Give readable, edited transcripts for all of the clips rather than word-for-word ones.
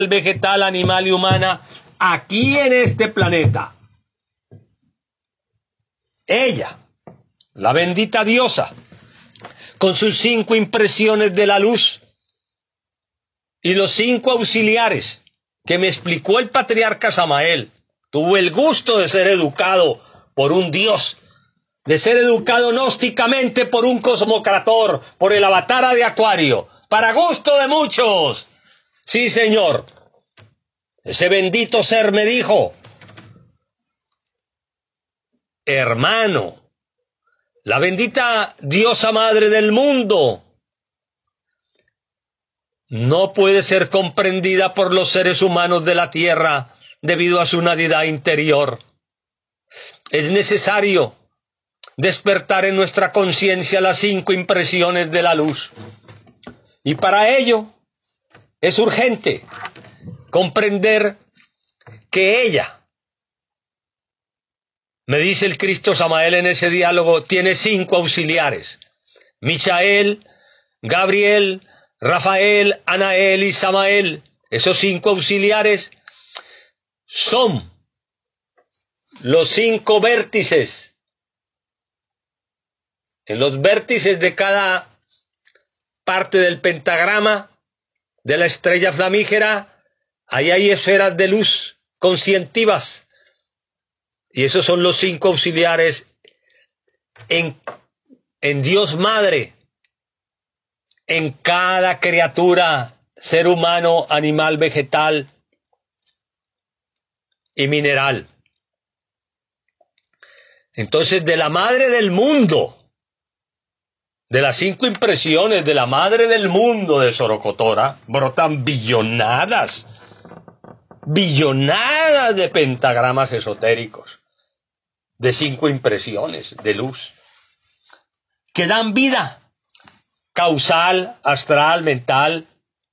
vegetal, animal y humana aquí en este planeta. Ella, la bendita diosa, con sus 5 impresiones de la luz y los 5 auxiliares que me explicó el patriarca Samael. Tuve el gusto de ser educado por un dios, de ser educado gnósticamente por un cosmocrator, por el Avatara de Acuario, para gusto de muchos. Sí, señor. Ese bendito ser me dijo: hermano, la bendita diosa madre del mundo no puede ser comprendida por los seres humanos de la tierra debido a su nulidad interior. Es necesario despertar en nuestra conciencia las 5 impresiones de la luz. Y para ello es urgente comprender que ella, me dice el Cristo Samael en ese diálogo, tiene 5 auxiliares: Michael, Gabriel, Rafael, Anael y Samael. Esos 5 auxiliares son los 5 vértices. En los vértices de cada parte del pentagrama de la estrella flamígera, ahí hay esferas de luz conscientivas. Y esos son los 5 auxiliares en Dios Madre, en cada criatura, ser humano, animal, vegetal y mineral. Entonces, de la madre del mundo, de las 5 impresiones de la madre del mundo de Sorocotora, brotan billonadas de pentagramas esotéricos, de 5 impresiones de luz, que dan vida causal, astral, mental,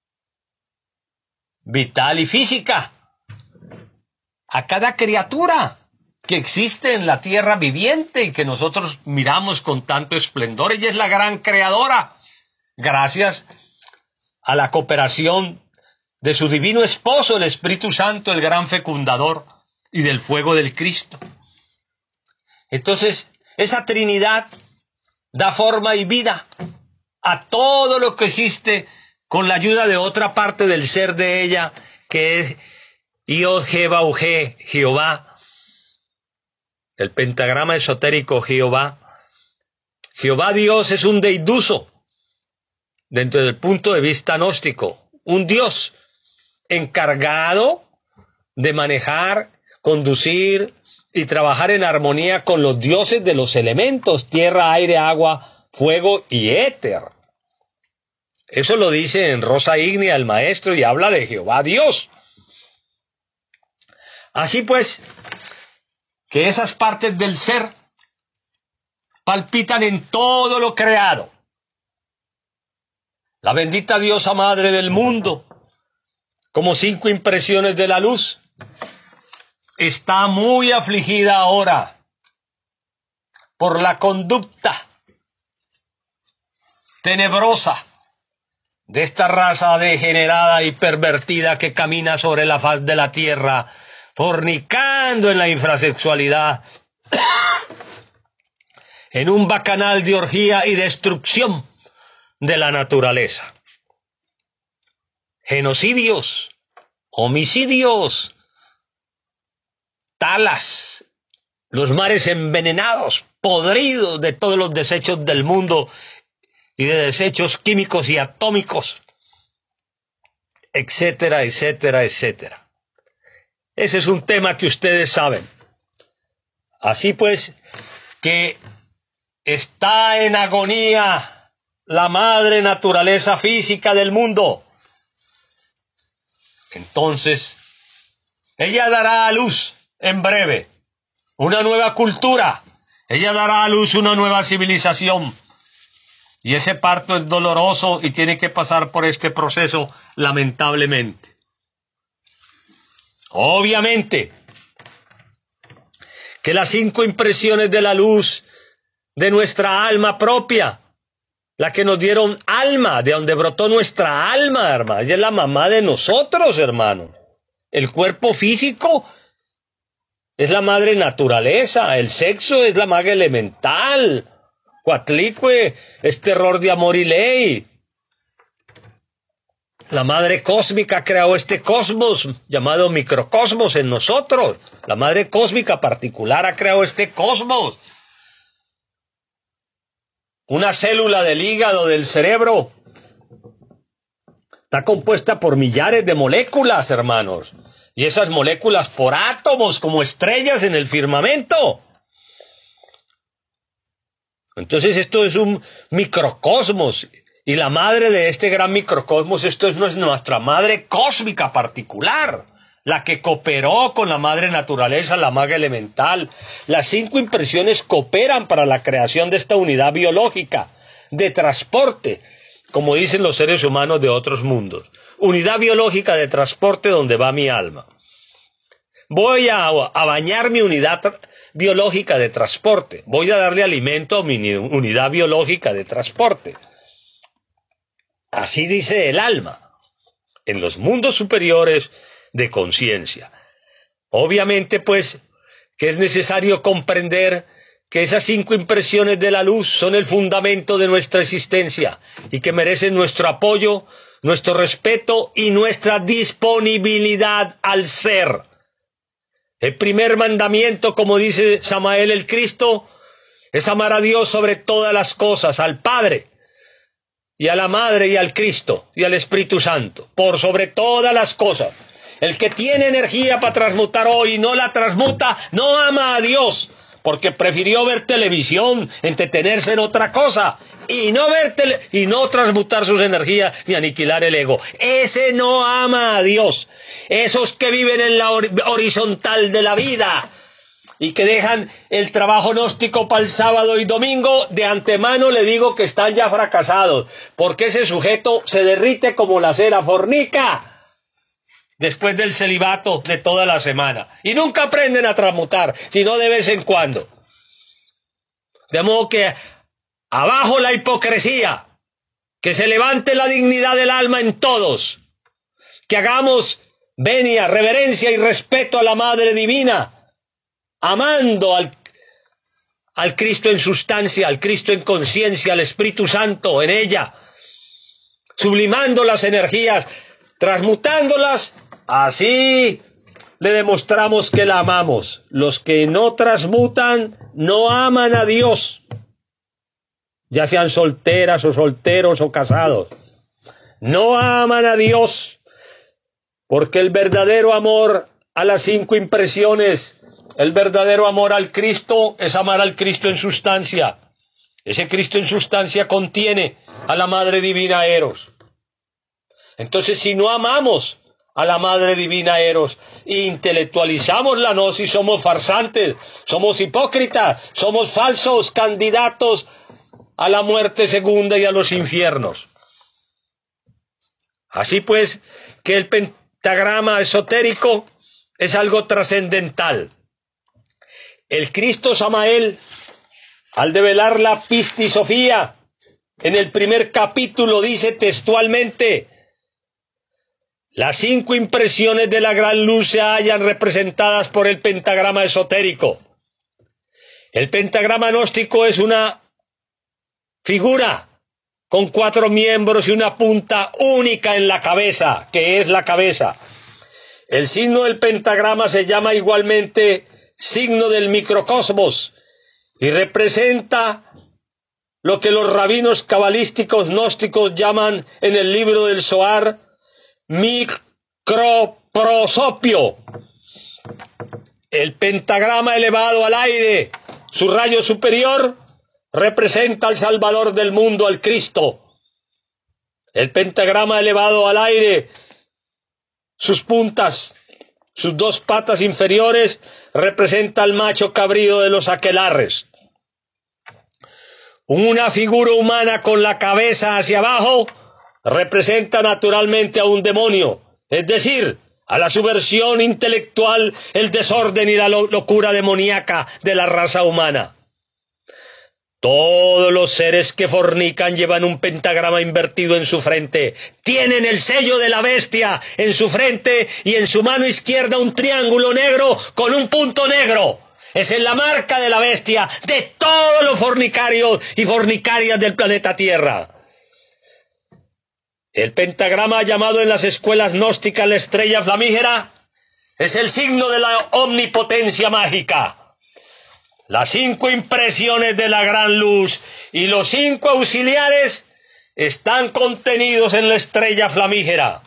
vital y física a cada criatura que existe en la tierra viviente y que nosotros miramos con tanto esplendor. Ella es la gran creadora, gracias a la cooperación de su divino esposo, el Espíritu Santo, el gran fecundador, y del fuego del Cristo. Entonces, esa Trinidad da forma y vida a todo lo que existe con la ayuda de otra parte del ser de ella, que es Yod-Heh-Vau-Heh, Jehová. El pentagrama esotérico Jehová. Jehová Dios es un deiduso, dentro del punto de vista gnóstico, un Dios encargado de manejar, conducir y trabajar en armonía con los dioses de los elementos: tierra, aire, agua, fuego y éter. Eso lo dice en Rosa Ígnea el maestro, y habla de Jehová Dios. Así pues, que esas partes del ser palpitan en todo lo creado. La bendita diosa madre del mundo, como 5 impresiones de la luz, está muy afligida ahora por la conducta tenebrosa de esta raza degenerada y pervertida que camina sobre la faz de la tierra, fornicando en la infrasexualidad, en un bacanal de orgía y destrucción de la naturaleza. Genocidios, homicidios, talas, los mares envenenados, podridos de todos los desechos del mundo y de desechos químicos y atómicos, etcétera, etcétera, etcétera. Ese es un tema que ustedes saben. Así pues, que está en agonía la madre naturaleza física del mundo. Entonces, ella dará a luz en breve una nueva cultura. Ella dará a luz una nueva civilización. Y ese parto es doloroso y tiene que pasar por este proceso, lamentablemente. Obviamente que las 5 impresiones de la luz de nuestra alma propia, la que nos dieron alma, alma, de donde brotó nuestra alma, hermano. Ella es la mamá de nosotros, hermano. El cuerpo físico es la madre naturaleza, el sexo es la madre elemental. Cuatlicue es terror de amor y ley. La madre cósmica creó este cosmos llamado microcosmos en nosotros. La madre cósmica particular ha creado este cosmos. Una célula del hígado, del cerebro, está compuesta por millares de moléculas, hermanos. Y esas moléculas por átomos, como estrellas en el firmamento. Entonces esto es un microcosmos. Y la madre de este gran microcosmos, esto es nuestra madre cósmica particular. La que cooperó con la madre naturaleza, la madre elemental. Las 5 impresiones cooperan para la creación de esta unidad biológica de transporte, como dicen los seres humanos de otros mundos. Unidad biológica de transporte donde va mi alma. Voy a bañar mi unidad biológica de transporte. Voy a darle alimento a mi unidad biológica de transporte. Así dice el alma en los mundos superiores de conciencia. Obviamente, pues, que es necesario comprender que esas 5 impresiones de la luz son el fundamento de nuestra existencia y que merecen nuestro apoyo, nuestro respeto y nuestra disponibilidad al ser. El primer mandamiento, como dice Samael el Cristo, es amar a Dios sobre todas las cosas, al Padre y a la Madre y al Cristo y al Espíritu Santo, por sobre todas las cosas. El que tiene energía para transmutar hoy y no la transmuta, no ama a Dios, porque prefirió ver televisión, entretenerse en otra cosa, y no transmutar sus energías ni aniquilar el ego. Ese no ama a Dios. Esos que viven en la horizontal de la vida y que dejan el trabajo gnóstico para el sábado y domingo, de antemano le digo que están ya fracasados, porque ese sujeto se derrite como la cera, fornica después del celibato de toda la semana. Y nunca aprenden a transmutar, sino de vez en cuando. De modo que abajo la hipocresía, que se levante la dignidad del alma en todos, que hagamos venia, reverencia y respeto a la Madre Divina, amando al Cristo en sustancia, al Cristo en conciencia, al Espíritu Santo en ella, sublimando las energías, transmutándolas. Así le demostramos que la amamos. Los que no transmutan no aman a Dios, ya sean solteras o solteros o casados. No aman a Dios, porque el verdadero amor a las 5 impresiones, el verdadero amor al Cristo es amar al Cristo en sustancia. Ese Cristo en sustancia contiene a la Madre Divina Eros. Entonces, si no amamos a la Madre Divina Eros e intelectualizamos la gnosis, somos farsantes, somos hipócritas, somos falsos candidatos a la muerte segunda y a los infiernos. Así pues, que el pentagrama esotérico es algo trascendental. El Cristo Samael, al develar la pistisofía, en el primer capítulo dice textualmente: las 5 impresiones de la gran luz se hallan representadas por el pentagrama esotérico. El pentagrama gnóstico es una figura con 4 miembros y una punta única en la cabeza, que es la cabeza. El signo del pentagrama se llama igualmente signo del microcosmos y representa lo que los rabinos cabalísticos gnósticos llaman en el libro del Zohar microprosopio. El pentagrama elevado al aire, su rayo superior, representa al Salvador del mundo, al Cristo. El pentagrama elevado al aire, sus puntas, sus 2 patas inferiores, representa al macho cabrío de los aquelarres. Una figura humana con la cabeza hacia abajo representa naturalmente a un demonio, es decir, a la subversión intelectual, el desorden y la locura demoníaca de la raza humana. Todos los seres que fornican llevan un pentagrama invertido en su frente. Tienen el sello de la bestia en su frente y en su mano izquierda un triángulo negro con un punto negro. Esa es la marca de la bestia de todos los fornicarios y fornicarias del planeta Tierra. El pentagrama, llamado en las escuelas gnósticas la estrella flamígera, es el signo de la omnipotencia mágica. Las 5 impresiones de la gran luz y los 5 auxiliares están contenidos en la estrella flamígera.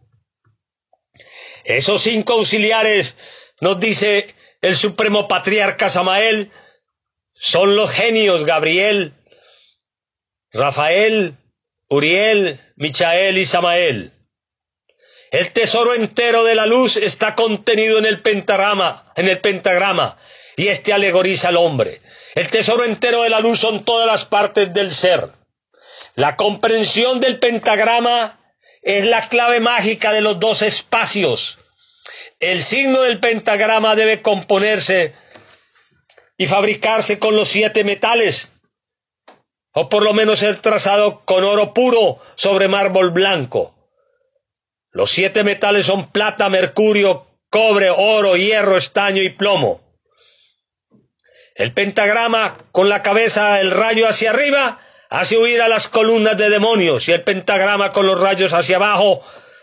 Esos 5 auxiliares, nos dice el supremo patriarca Samael, son los genios Gabriel, Rafael, Uriel, Michael y Samael. El tesoro entero de la luz está contenido en el pentagrama, y este alegoriza al hombre. El tesoro entero de la luz son todas las partes del ser. La comprensión del pentagrama es la clave mágica de los 2 espacios. El signo del pentagrama debe componerse y fabricarse con los 7 metales, o por lo menos ser trazado con oro puro sobre mármol blanco. Los 7 metales son plata, mercurio, cobre, oro, hierro, estaño y plomo. El pentagrama, con la cabeza, el rayo hacia arriba, hace huir a las columnas de demonios, y el pentagrama con los rayos hacia abajo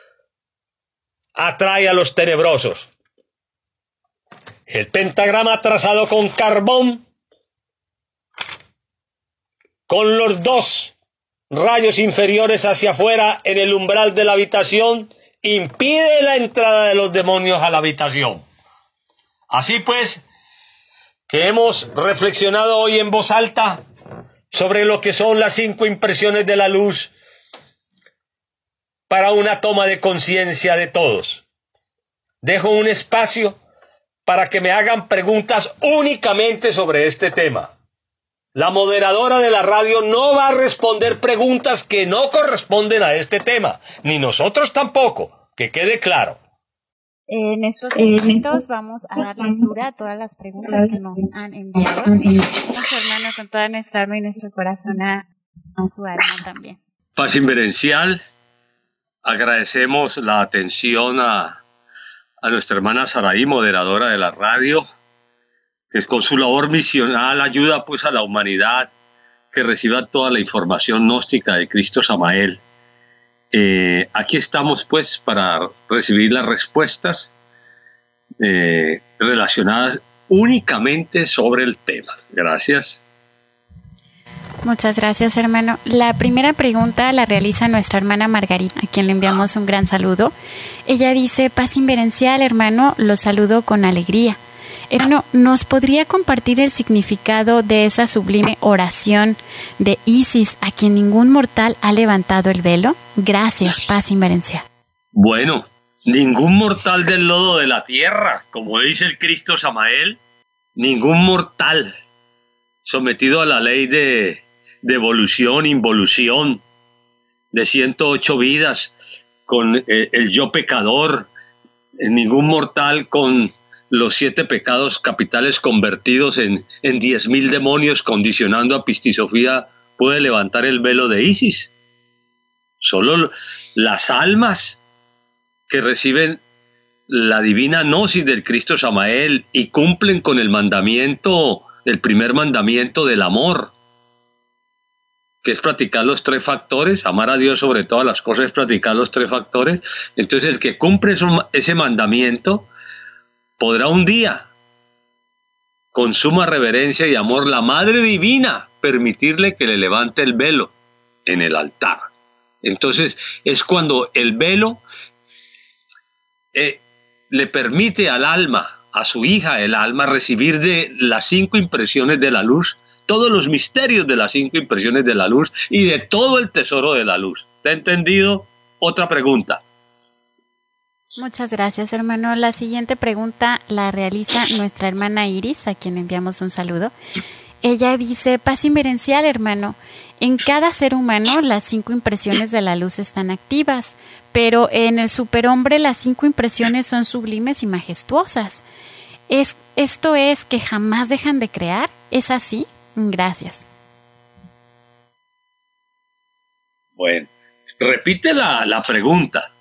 atrae a los tenebrosos. El pentagrama trazado con carbón, con los 2 rayos inferiores hacia afuera en el umbral de la habitación, impide la entrada de los demonios a la habitación. Así pues, que hemos reflexionado hoy en voz alta sobre lo que son las 5 impresiones de la luz para una toma de conciencia de todos. Dejo un espacio para que me hagan preguntas únicamente sobre este tema. La moderadora de la radio no va a responder preguntas que no corresponden a este tema, ni nosotros tampoco, que quede claro. En estos momentos vamos a dar lectura a todas las preguntas que nos han enviado. Nuestro hermano, con toda nuestra alma y nuestro corazón a su alma también. Paz inverencial, agradecemos la atención a nuestra hermana Saraí, moderadora de la radio, que con su labor misional ayuda pues a la humanidad que reciba toda la información gnóstica de Cristo Samael. Aquí estamos pues para recibir las respuestas relacionadas únicamente sobre el tema. Gracias. Muchas gracias, hermano. La primera pregunta la realiza nuestra hermana Margarita, a quien le enviamos un gran saludo. Ella dice: paz inverencial, hermano, los saludo con alegría. Hermano, ¿nos podría compartir el significado de esa sublime oración de Isis, a quien ningún mortal ha levantado el velo? Gracias, paz inverencial. Bueno, ningún mortal del lodo de la tierra, como dice el Cristo Samael, ningún mortal sometido a la ley de evolución, involución, de 108 vidas, con el yo pecador, ningún mortal con los 7 pecados capitales convertidos en 10.000 demonios, condicionando a Pistisofía, puede levantar el velo de Isis. Solo las almas que reciben la divina gnosis del Cristo Samael y cumplen con el mandamiento, el primer mandamiento del amor, que es practicar los 3 factores, amar a Dios sobre todas las cosas, es practicar los 3 factores. Entonces el que cumple ese mandamiento podrá un día, con suma reverencia y amor, la Madre Divina permitirle que le levante el velo en el altar. Entonces es cuando el velo le permite al alma, a su hija el alma, recibir de las 5 impresiones de la luz, todos los misterios de las 5 impresiones de la luz y de todo el tesoro de la luz. ¿Te ha entendido? Otra pregunta. Muchas gracias, hermano. La siguiente pregunta la realiza nuestra hermana Iris, a quien enviamos un saludo. Ella dice: paz inverencial, hermano. En cada ser humano las 5 impresiones de la luz están activas, pero en el superhombre las 5 impresiones son sublimes y majestuosas. ¿Esto es que jamás dejan de crear? ¿Es así? Gracias. Bueno, repite la pregunta.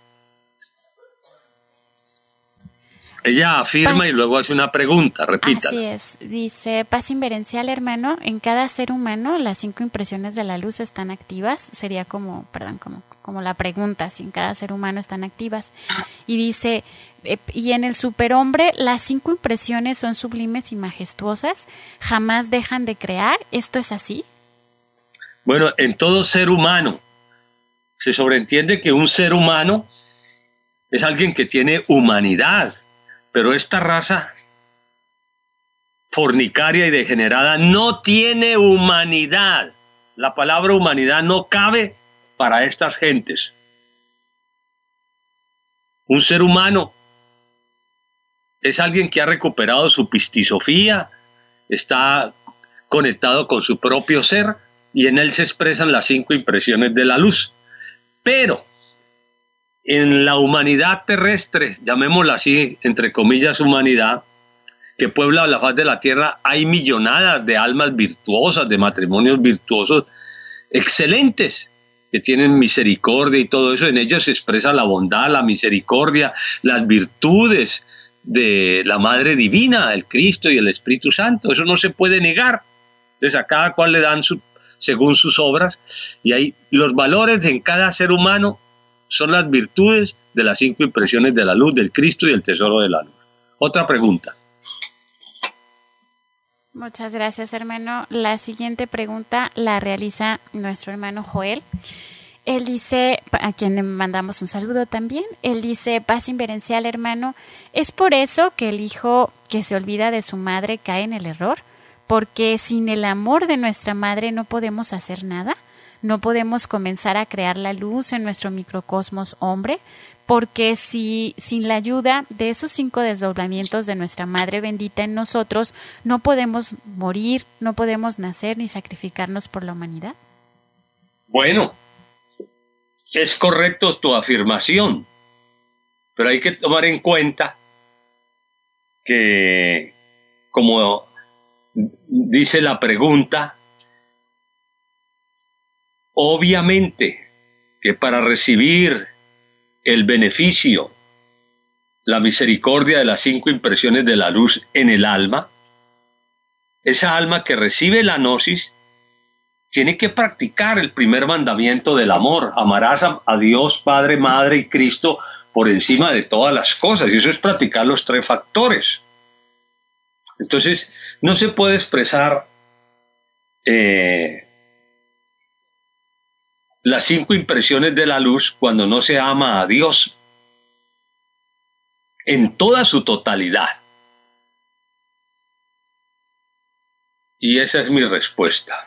Ella afirma y luego hace una pregunta, repítala. Así es, dice, paz inverencial, hermano, en cada ser humano las 5 impresiones de la luz están activas, sería como la pregunta, si en cada ser humano están activas. Y dice, y en el superhombre las 5 impresiones son sublimes y majestuosas, jamás dejan de crear, ¿esto es así? Bueno, en todo ser humano se sobreentiende que un ser humano es alguien que tiene humanidad. Pero esta raza fornicaria y degenerada no tiene humanidad. La palabra humanidad no cabe para estas gentes. Un ser humano es alguien que ha recuperado su pistisofía, está conectado con su propio ser y en él se expresan las 5 impresiones de la luz. Pero en la humanidad terrestre, llamémosla así, entre comillas, humanidad, que puebla la faz de la tierra, hay millonadas de almas virtuosas, de matrimonios virtuosos, excelentes, que tienen misericordia y todo eso. En ellos se expresa la bondad, la misericordia, las virtudes de la Madre Divina, el Cristo y el Espíritu Santo. Eso no se puede negar. Entonces a cada cual le dan según sus obras, y hay los valores en cada ser humano son las virtudes de las 5 impresiones de la luz, del Cristo y del tesoro de la luz. Otra pregunta. Muchas gracias, hermano. La siguiente pregunta la realiza nuestro hermano Joel. Él dice, a quien le mandamos un saludo también, él dice, paz inverencial, hermano, ¿es por eso que el hijo que se olvida de su madre cae en el error? Porque sin el amor de nuestra madre no podemos hacer nada. No podemos comenzar a crear la luz en nuestro microcosmos hombre, porque sin la ayuda de esos 5 desdoblamientos de nuestra Madre bendita en nosotros, no podemos morir, no podemos nacer ni sacrificarnos por la humanidad. Bueno, es correcto tu afirmación, pero hay que tomar en cuenta que, como dice la pregunta, obviamente que para recibir el beneficio, la misericordia de las 5 impresiones de la luz en el alma, esa alma que recibe la gnosis tiene que practicar el primer mandamiento del amor. Amarás a Dios, Padre, Madre y Cristo por encima de todas las cosas, y eso es practicar los 3 factores. Entonces, no se puede expresar las 5 impresiones de la luz cuando no se ama a Dios en toda su totalidad. Y esa es mi respuesta.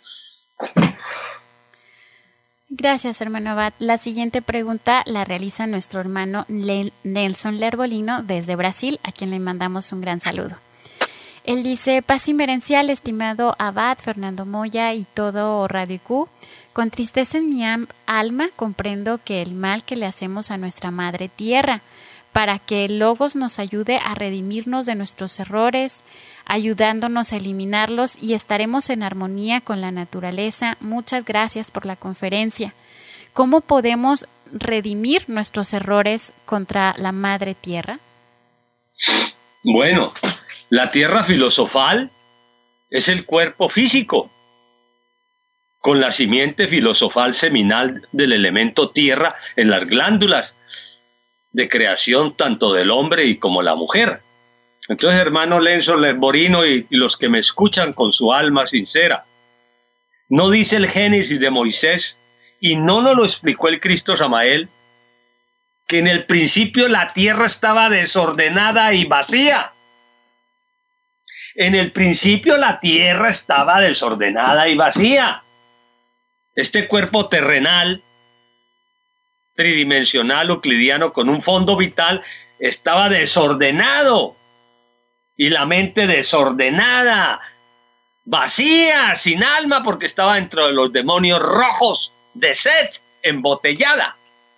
Gracias, hermano Abad. La siguiente pregunta la realiza nuestro hermano Nelson Lerbolino desde Brasil, a quien le mandamos un gran saludo. Él dice, paz inverencial, estimado Abad, Fernando Moya y todo Radio Q. Con tristeza en mi alma comprendo que el mal que le hacemos a nuestra Madre Tierra, para que el Logos nos ayude a redimirnos de nuestros errores, ayudándonos a eliminarlos y estaremos en armonía con la naturaleza. Muchas gracias por la conferencia. ¿Cómo podemos redimir nuestros errores contra la Madre Tierra? Bueno, la tierra filosofal es el cuerpo físico, con la simiente filosofal seminal del elemento tierra en las glándulas de creación tanto del hombre y como la mujer. Entonces, hermano Lenzo Lerborino y los que me escuchan con su alma sincera, ¿no dice el Génesis de Moisés y no nos lo explicó el Cristo Samael, que en el principio la tierra estaba desordenada y vacía? En el principio la tierra estaba desordenada y vacía. Este cuerpo terrenal, tridimensional, euclidiano, con un fondo vital, estaba desordenado. Y la mente desordenada, vacía, sin alma, porque estaba dentro de los demonios rojos de Set, embotellada.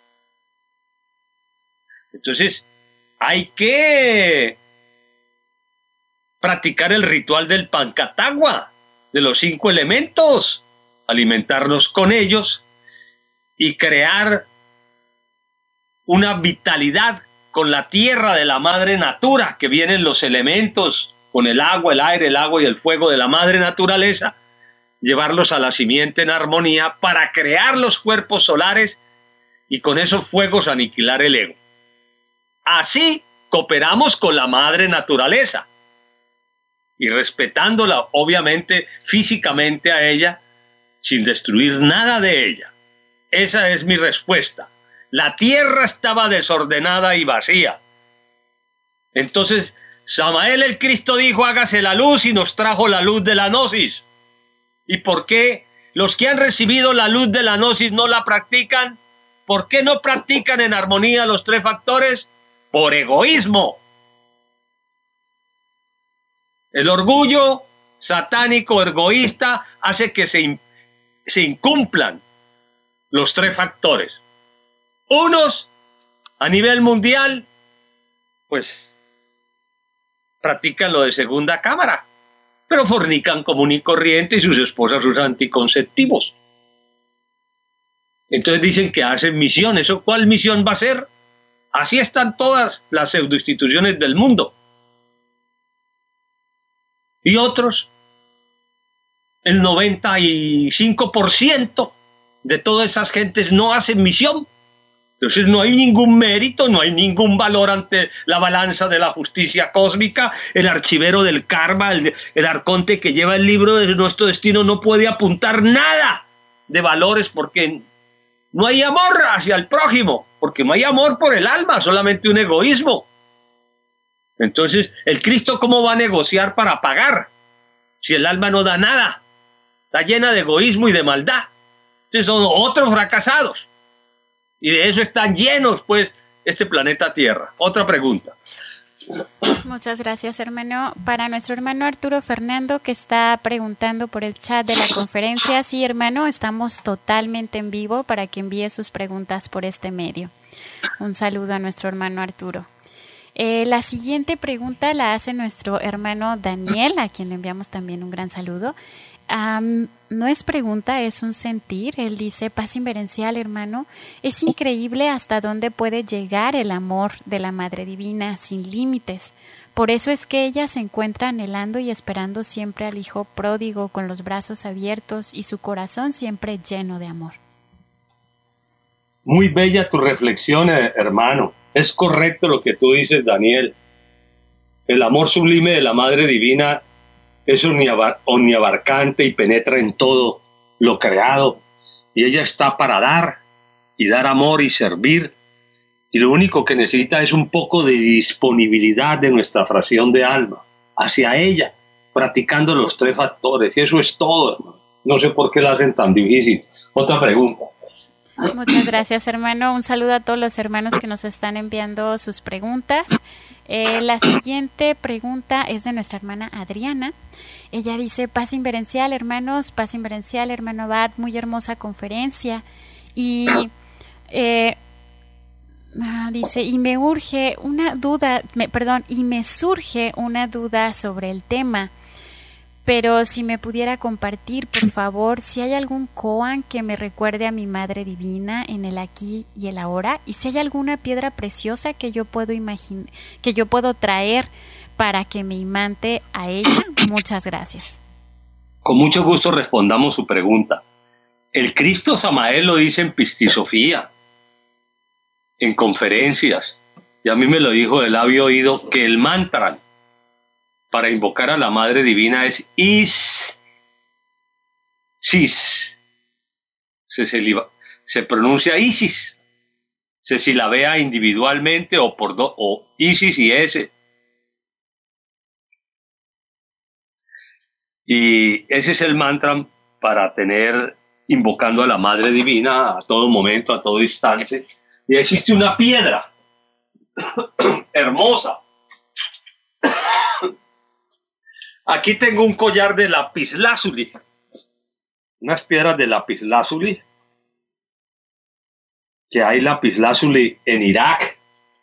Entonces, hay que practicar el ritual del Pancatagua, de los 5 elementos, alimentarnos con ellos y crear una vitalidad con la tierra de la madre natura, que vienen los elementos con el agua, el aire, el agua y el fuego de la madre naturaleza, llevarlos a la simiente en armonía para crear los cuerpos solares y con esos fuegos aniquilar el ego. Así cooperamos con la madre naturaleza y respetándola obviamente físicamente a ella sin destruir nada de ella. Esa es mi respuesta. La tierra estaba desordenada y vacía. Entonces Samael el Cristo dijo: hágase la luz, y nos trajo la luz de la gnosis. ¿Y por qué los que han recibido la luz de la gnosis no la practican? ¿Por qué no practican en armonía los tres factores? Por egoísmo. El orgullo satánico egoísta hace que se incumplan los tres factores. Unos a nivel mundial, pues practican lo de segunda cámara, pero fornican común y corriente y sus esposas usan anticonceptivos. Entonces dicen que hacen misión. ¿Eso cuál misión va a ser? Así están todas las pseudoinstituciones del mundo. Y otros, el 95% de todas esas gentes no hacen misión. Entonces no hay ningún mérito, no hay ningún valor ante la balanza de la justicia cósmica. El archivero del karma, el arconte que lleva el libro de nuestro destino, no puede apuntar nada de valores porque no hay amor hacia el prójimo, porque no hay amor por el alma, solamente un egoísmo. Entonces, ¿el Cristo cómo va a negociar para pagar si el alma no da nada? Está llena de egoísmo y de maldad. Entonces son otros fracasados. Y de eso están llenos, pues, este planeta Tierra. Otra pregunta. Muchas gracias, hermano. Para nuestro hermano Arturo Fernando, que está preguntando por el chat de la conferencia. Sí, hermano, estamos totalmente en vivo para que envíe sus preguntas por este medio. Un saludo a nuestro hermano Arturo. La siguiente pregunta la hace nuestro hermano Daniel, a quien le enviamos también un gran saludo. No es pregunta, es un sentir. Él dice: paz inverencial, hermano, es increíble hasta dónde puede llegar el amor de la Madre Divina, sin límites. Por eso es que ella se encuentra anhelando y esperando siempre al Hijo pródigo con los brazos abiertos y su corazón siempre lleno de amor. Muy bella tu reflexión, hermano. Es correcto lo que tú dices, Daniel. El amor sublime de la Madre Divina es omniabarcante y penetra en todo lo creado. Y ella está para dar, y dar amor y servir. Y lo único que necesita es un poco de disponibilidad de nuestra fracción de alma hacia ella, practicando los tres factores. Y eso es todo, hermano. No sé por qué la hacen tan difícil. Otra pregunta. Muchas gracias, hermano. Un saludo a todos los hermanos que nos están enviando sus preguntas. La siguiente pregunta es de nuestra hermana Adriana. Ella dice: paz inverencial, hermanos, paz inverencial, hermano Abad, muy hermosa conferencia. Y dice: y me urge una duda, y me surge una duda sobre el tema. Pero si me pudiera compartir, por favor, si hay algún koan que me recuerde a mi Madre Divina en el aquí y el ahora, y si hay alguna piedra preciosa que yo puedo traer para que me imante a ella. Muchas gracias. Con mucho gusto respondamos su pregunta. El Cristo Samael lo dice en Pistisofía, en conferencias, y a mí me lo dijo de labio oído, que el mantra para invocar a la Madre Divina es Isis. Se pronuncia Isis. Se silabea individualmente o Isis y S. Y ese es el mantra para tener invocando a la Madre Divina a todo momento, a todo instante. Y existe una piedra hermosa. Aquí tengo un collar de lapislázuli, unas piedras de lapislázuli, que hay lapislázuli en Irak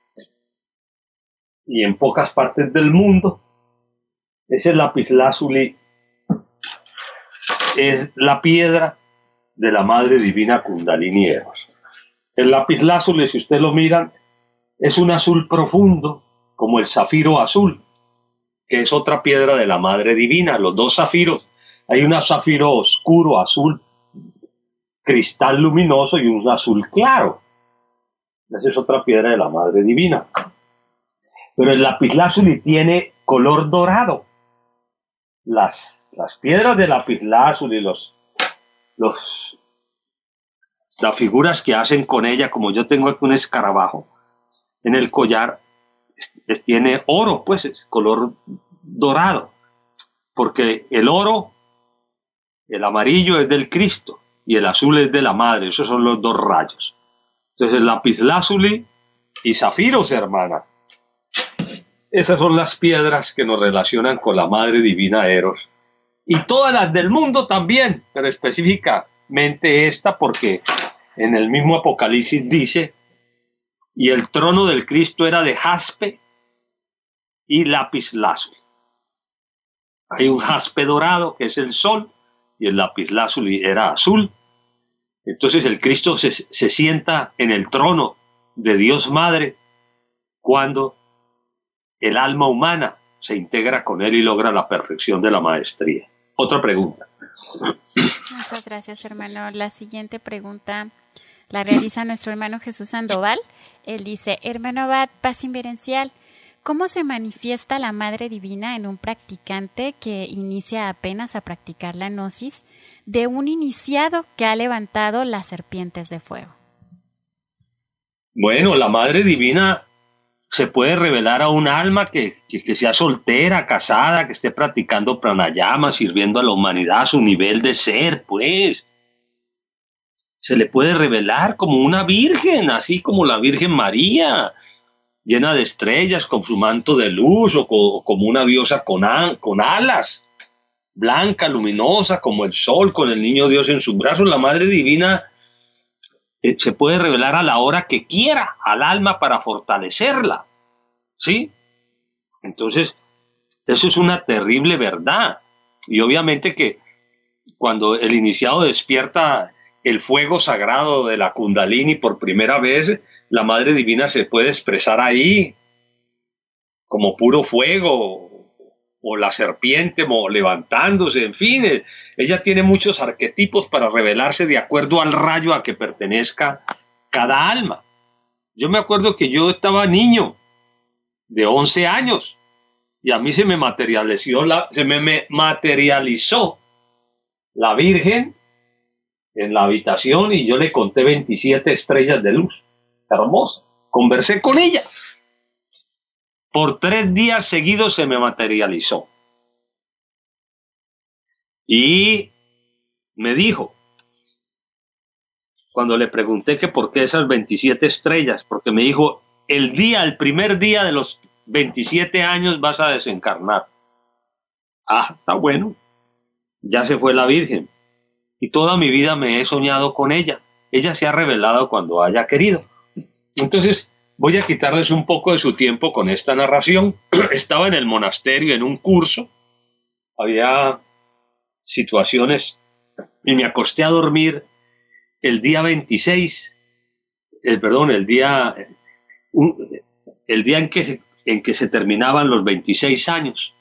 y en pocas partes del mundo. Ese lapislázuli es la piedra de la Madre Divina Kundalini Eros. El lapislázuli, si ustedes lo miran, es un azul profundo, como el zafiro azul, que es otra piedra de la Madre Divina. Los dos zafiros, hay un zafiro oscuro, azul, cristal luminoso, y un azul claro. Esa es otra piedra de la Madre Divina. Pero el lapislázuli tiene color dorado. Las piedras de lapislázuli, las figuras que hacen con ella, como yo tengo aquí un escarabajo en el collar, tiene oro, pues es color dorado, porque el oro, el amarillo es del Cristo y el azul es de la Madre. Esos son los dos rayos. Entonces, lapislázuli y zafiros, hermana, esas son las piedras que nos relacionan con la Madre Divina Eros, y todas las del mundo también, pero específicamente esta, porque en el mismo Apocalipsis dice: y el trono del Cristo era de jaspe y lapislázuli. Hay un jaspe dorado, que es el sol, y el lapislázuli era azul. Entonces el Cristo se sienta en el trono de Dios Madre cuando el alma humana se integra con él y logra la perfección de la maestría. Otra pregunta. Muchas gracias, hermano. La siguiente pregunta la realiza nuestro hermano Jesús Sandoval. Él dice: hermano Abad, paz inverencial, ¿cómo se manifiesta la Madre Divina en un practicante que inicia apenas a practicar la gnosis de un iniciado que ha levantado las serpientes de fuego? Bueno, la Madre Divina se puede revelar a un alma que sea soltera, casada, que esté practicando pranayama, sirviendo a la humanidad a su nivel de ser, pues. Se le puede revelar como una virgen, así como la Virgen María, llena de estrellas, con su manto de luz, o como una diosa con alas, blanca, luminosa, como el sol, con el niño Dios en sus brazos. La Madre Divina se puede revelar a la hora que quiera al alma para fortalecerla, ¿sí? Entonces, eso es una terrible verdad. Y obviamente que cuando el iniciado despierta el fuego sagrado de la Kundalini por primera vez, la Madre Divina se puede expresar ahí como puro fuego, o la serpiente levantándose, en fin. Ella tiene muchos arquetipos para revelarse de acuerdo al rayo a que pertenezca cada alma. Yo me acuerdo que yo estaba niño, de 11 años, y a mí se me materializó la Virgen en la habitación, y yo le conté 27 estrellas de luz. Hermosa. Conversé con ella. Por 3 días seguidos se me materializó. Y me dijo, cuando le pregunté que por qué esas 27 estrellas, porque me dijo: el primer día de los 27 años vas a desencarnar. Ah, está bueno. Ya se fue la Virgen. Y toda mi vida me he soñado con ella. Ella se ha revelado cuando haya querido. Entonces, voy a quitarles un poco de su tiempo con esta narración. Estaba en el monasterio en un curso. Había situaciones y me acosté a dormir el día 26, el día en que se terminaban los 26 años.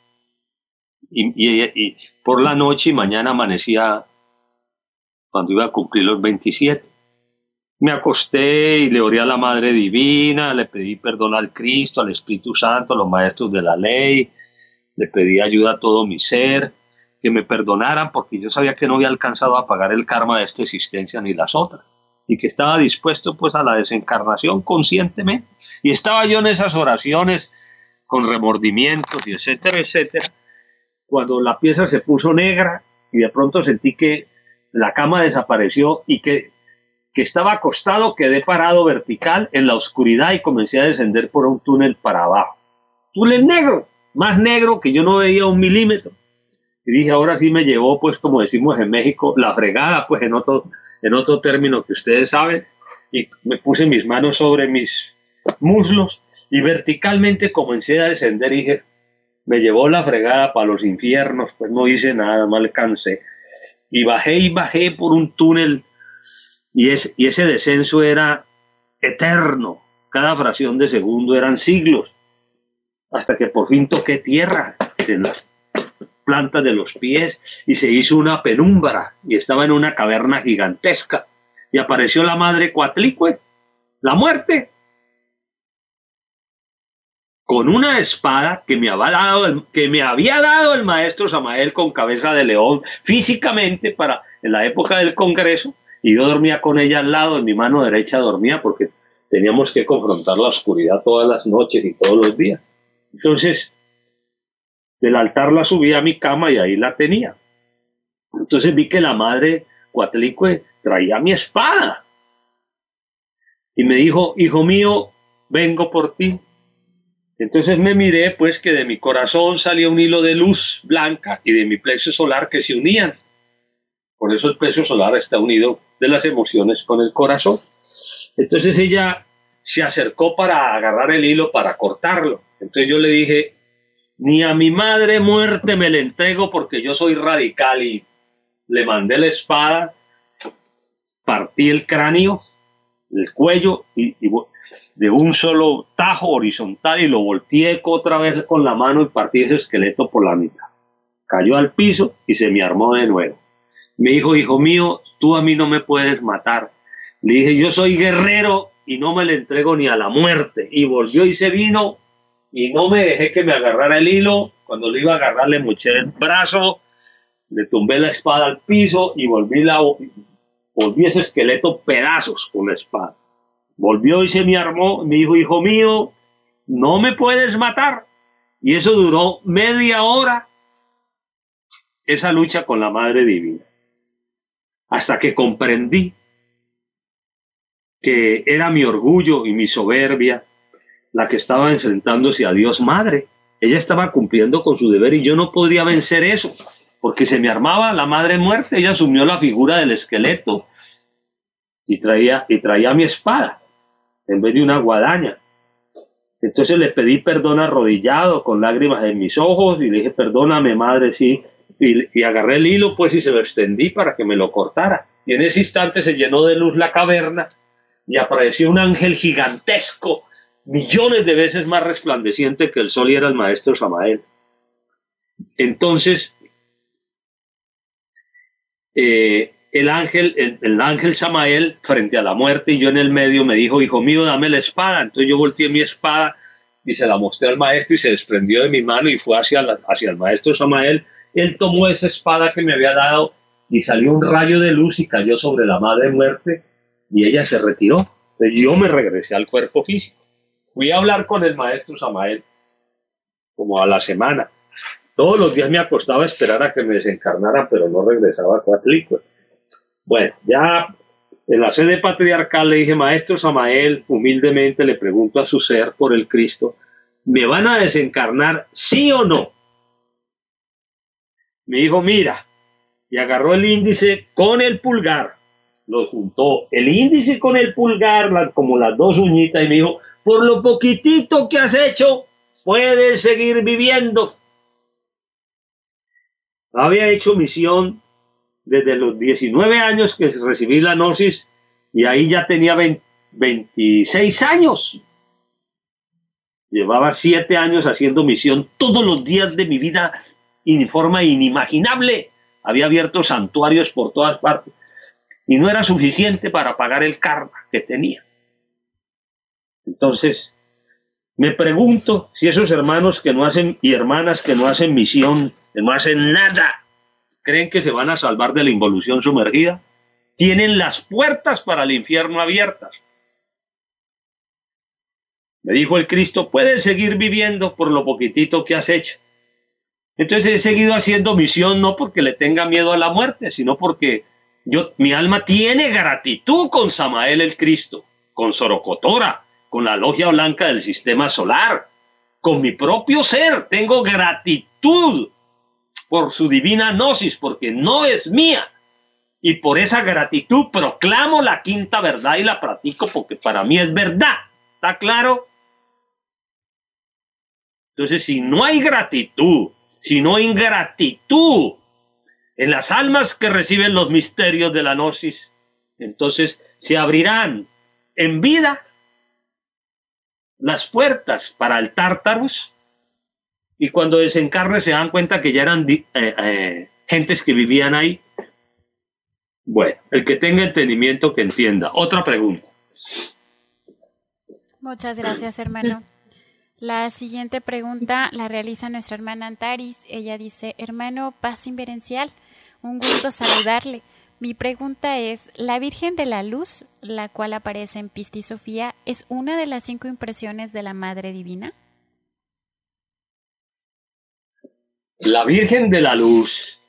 Y por la noche y mañana amanecía cuando iba a cumplir los 27. Me acosté y le oré a la Madre Divina, le pedí perdón al Cristo, al Espíritu Santo, a los maestros de la ley, le pedí ayuda a todo mi ser, que me perdonaran, porque yo sabía que no había alcanzado a pagar el karma de esta existencia ni las otras, y que estaba dispuesto pues a la desencarnación conscientemente. Y estaba yo en esas oraciones con remordimientos y etcétera, etcétera, cuando la pieza se puso negra y de pronto sentí que la cama desapareció y que estaba acostado, quedé parado vertical en la oscuridad y comencé a descender por un túnel para abajo. Túnel negro, más negro que yo no veía 1 milímetro. Y dije, ahora sí me llevó, pues como decimos en México, la fregada, pues en otro término que ustedes saben, y me puse mis manos sobre mis muslos y verticalmente comencé a descender y dije, me llevó la fregada para los infiernos, pues no hice nada, no alcancé. Y bajé por un túnel y ese descenso era eterno. Cada fracción de segundo eran siglos, hasta que por fin toqué tierra en las plantas de los pies y se hizo una penumbra y estaba en una caverna gigantesca y apareció la madre Coatlicue, la muerte, con una espada que me había dado el maestro Samael con cabeza de león físicamente para en la época del Congreso, y yo dormía con ella al lado, en mi mano derecha dormía porque teníamos que confrontar la oscuridad todas las noches y todos los días. Entonces, del altar la subí a mi cama y ahí la tenía. Entonces vi que la madre Coatlicue traía mi espada y me dijo: hijo mío, vengo por ti. Entonces me miré, pues, que de mi corazón salía un hilo de luz blanca y de mi plexo solar que se unían. Por eso el plexo solar está unido de las emociones con el corazón. Entonces ella se acercó para agarrar el hilo, para cortarlo. Entonces yo le dije: ni a mi madre muerte me le entrego, porque yo soy radical, y le mandé la espada, partí el cráneo, el cuello, y de un solo tajo horizontal, y lo volteé otra vez con la mano y partí ese esqueleto por la mitad. Cayó al piso y se me armó de nuevo. Me dijo: hijo mío, tú a mí no me puedes matar. Le dije: yo soy guerrero y no me le entrego ni a la muerte. Y volvió y se vino y no me dejé que me agarrara el hilo. Cuando lo iba a agarrar le moché el brazo, le tumbé la espada al piso y volví ese esqueleto pedazos con la espada. Volvió y se me armó, me dijo: hijo mío, no me puedes matar. Y eso duró media hora, esa lucha con la Madre Divina, hasta que comprendí que era mi orgullo y mi soberbia la que estaba enfrentándose a Dios Madre. Ella estaba cumpliendo con su deber y yo no podía vencer eso, porque se me armaba la Madre Muerte. Ella asumió la figura del esqueleto y traía mi espada en vez de una guadaña. Entonces le pedí perdón arrodillado, con lágrimas en mis ojos, y le dije: perdóname, madre, sí. Y agarré el hilo, pues, y se lo extendí para que me lo cortara. Y en ese instante se llenó de luz la caverna y apareció un ángel gigantesco, millones de veces más resplandeciente que el sol, y era el maestro Samael. Entonces, el ángel Samael, frente a la muerte y yo en el medio, me dijo: hijo mío, dame la espada. Entonces yo volteé mi espada y se la mostré al maestro, y se desprendió de mi mano y fue hacia el maestro Samael. Él tomó esa espada que me había dado y salió un rayo de luz y cayó sobre la Madre Muerte, y ella se retiró. Entonces yo me regresé al cuerpo físico. Fui a hablar con el maestro Samael como a la semana. Todos los días me acostaba a esperar a que me desencarnara, pero no regresaba a Coatlicue. Bueno, ya en la sede patriarcal le dije: maestro Samael, humildemente le pregunto a su ser por el Cristo, ¿me van a desencarnar, sí o no? Me dijo: mira, y agarró el índice con el pulgar, lo juntó el índice con el pulgar, como las dos uñitas, y me dijo: por lo poquitito que has hecho, puedes seguir viviendo. Había hecho misión desde los 19 años que recibí la gnosis, y ahí ya tenía 26 años. Llevaba 7 años haciendo misión todos los días de mi vida, en forma inimaginable. Había abierto santuarios por todas partes y no era suficiente para pagar el karma que tenía. Entonces me pregunto si esos hermanos que no hacen y hermanas que no hacen misión, que no hacen nada, creen que se van a salvar de la involución sumergida. Tienen las puertas para el infierno abiertas. Me dijo el Cristo: puedes seguir viviendo por lo poquitito que has hecho. Entonces he seguido haciendo misión, no porque le tenga miedo a la muerte, sino porque mi alma tiene gratitud con Samael el Cristo, con Sorocotora, con la logia blanca del sistema solar, con mi propio ser. Tengo gratitud por su divina gnosis, porque no es mía. Y por esa gratitud proclamo la quinta verdad y la practico, porque para mí es verdad. ¿Está claro? Entonces, si no hay gratitud, si no hay ingratitud en las almas que reciben los misterios de la gnosis, Entonces se abrirán en vida las puertas para el Tártaros, y cuando desencarne se dan cuenta que ya eran gentes que vivían ahí. Bueno, el que tenga entendimiento que entienda. Otra pregunta. Muchas gracias, hermano. La siguiente pregunta la realiza nuestra hermana Antaris. Ella dice: hermano, paz inverencial, un gusto saludarle. Mi pregunta es, ¿la Virgen de la Luz, la cual aparece en Pistis Sofía, es una de las 5 impresiones de la Madre Divina? La Virgen de la Luz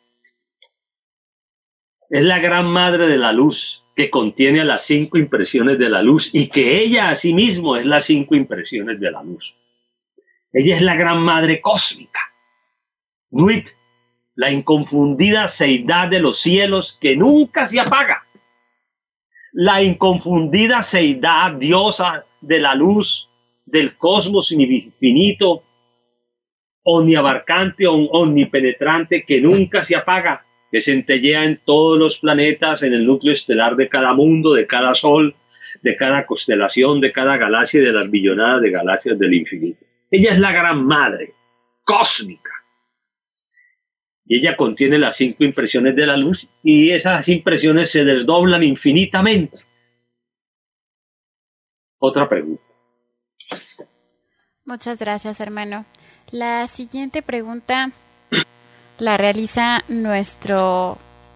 es la gran Madre de la Luz, que contiene a las 5 impresiones de la luz, y que ella asimismo es las 5 impresiones de la luz. Ella es la gran Madre cósmica, Nuit, la inconfundida seidad de los cielos que nunca se apaga, la inconfundida seidad diosa de la luz, del cosmos infinito, omniabarcante, omnipenetrante, que nunca se apaga, que centellea en todos los planetas, en el núcleo estelar de cada mundo, de cada sol, de cada constelación, de cada galaxia y de las billonadas de galaxias del infinito. Ella es la gran Madre cósmica. Y ella contiene las 5 impresiones de la luz, y esas impresiones se desdoblan infinitamente. Otra pregunta. Muchas gracias, hermano. La siguiente pregunta la realiza nuestro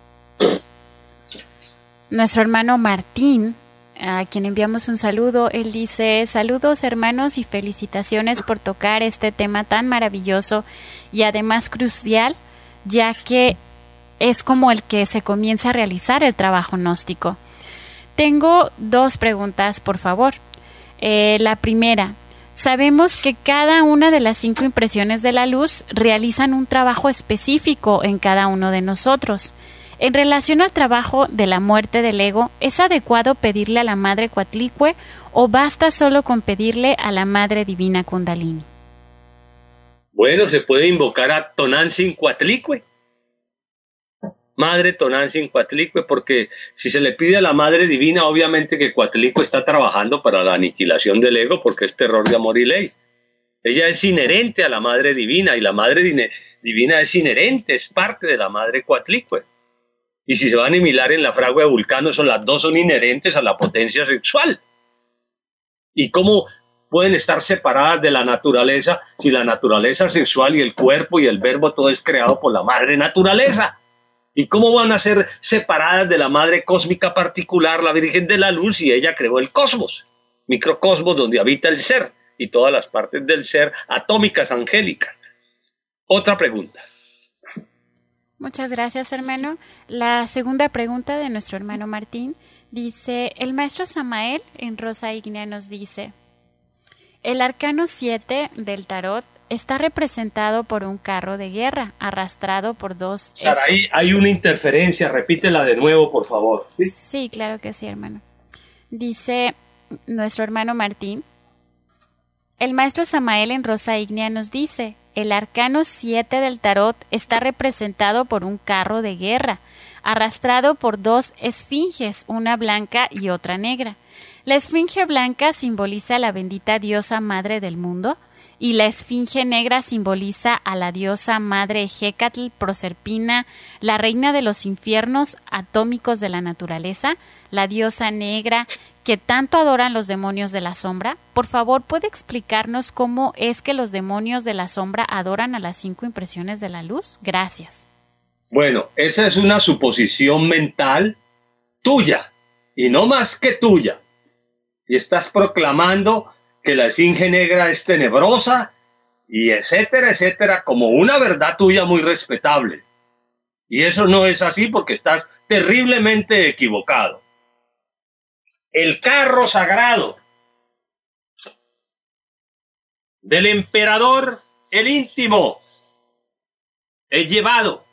hermano Martín, a quien enviamos un saludo. Él dice: saludos, hermanos, y felicitaciones por tocar este tema tan maravilloso y además crucial, ya que es como el que se comienza a realizar el trabajo gnóstico. Tengo 2 preguntas, por favor. La primera: sabemos que cada una de las 5 impresiones de la luz realizan un trabajo específico en cada uno de nosotros. En relación al trabajo de la muerte del ego, ¿es adecuado pedirle a la Madre Coatlicue o basta solo con pedirle a la Madre Divina Kundalini? Bueno, se puede invocar a Tonantzin Coatlicue, Madre Tonantzin Coatlicue, porque si se le pide a la Madre Divina, obviamente que Coatlicue está trabajando para la aniquilación del ego, porque es terror de amor y ley. Ella es inherente a la Madre Divina, y la Madre Divina es inherente, es parte de la Madre Coatlicue. Y si se van a mirar en la fragua de Vulcano, las 2 son inherentes a la potencia sexual. ¿Y cómo pueden estar separadas de la naturaleza si la naturaleza sexual y el cuerpo y el verbo todo es creado por la Madre Naturaleza? ¿Y cómo van a ser separadas de la Madre Cósmica particular, la Virgen de la Luz, si ella creó el cosmos, microcosmos donde habita el ser y todas las partes del ser atómicas, angélicas? Otra pregunta. Muchas gracias, hermano. La segunda pregunta de nuestro hermano Martín dice: el maestro Samael en Rosa Ígnea nos dice: el arcano 7 del tarot está representado por un carro de guerra arrastrado por 2... Sara, ahí hay una interferencia, repítela de nuevo, por favor. Sí, claro que sí, hermano. Dice nuestro hermano Martín: el maestro Samael en Rosa Ígnea nos dice: el arcano 7 del tarot está representado por un carro de guerra, arrastrado por 2 esfinges, una blanca y otra negra. La esfinge blanca simboliza a la bendita diosa madre del mundo, y la esfinge negra simboliza a la diosa madre Hécatl Proserpina, la reina de los infiernos atómicos de la naturaleza, la diosa negra que tanto adoran los demonios de la sombra. Por favor, ¿puede explicarnos cómo es que los demonios de la sombra adoran a las 5 impresiones de la luz? Gracias. Bueno, esa es una suposición mental tuya, y no más que tuya. Y estás proclamando que la esfinge negra es tenebrosa, y etcétera, etcétera, como una verdad tuya muy respetable. Y eso no es así, porque estás terriblemente equivocado. El carro sagrado del emperador, el íntimo, es llevado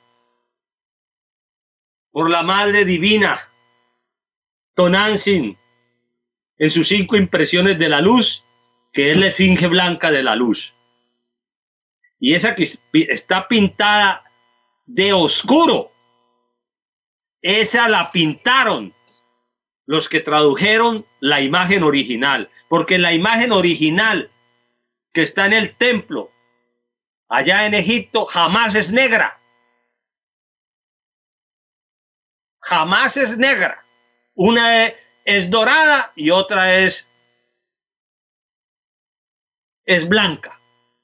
por la Madre Divina, Tonantzin, en sus 5 impresiones de la luz, que es la esfinge blanca de la luz. Y esa que está pintada de oscuro, esa la pintaron los que tradujeron la imagen original, porque la imagen original que está en el templo allá en Egipto jamás es negra. Jamás es negra. Una es dorada y otra es blanca.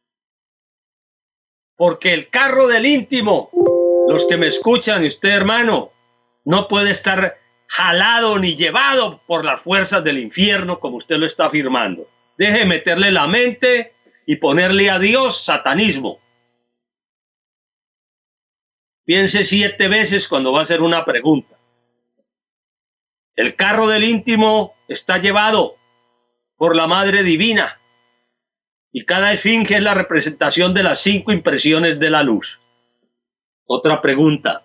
Porque el carro del íntimo, los que me escuchan y usted, hermano, no puede estar jalado ni llevado por las fuerzas del infierno como usted lo está afirmando. Deje de meterle la mente y ponerle a Dios satanismo. Piense 7 veces cuando va a hacer una pregunta. El carro del íntimo está llevado por la Madre Divina y cada esfinge es la representación de las 5 impresiones de la luz. Otra pregunta.